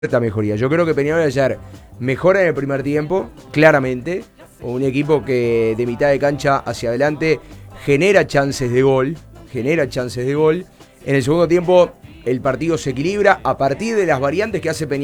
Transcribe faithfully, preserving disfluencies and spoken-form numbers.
esta mejoría. Yo creo que Peñarol ayer mejora en el primer tiempo, claramente. Un equipo que de mitad de cancha hacia adelante genera chances de gol. Genera chances de gol. En el segundo tiempo el partido se equilibra a partir de las variantes que hace Peñarol.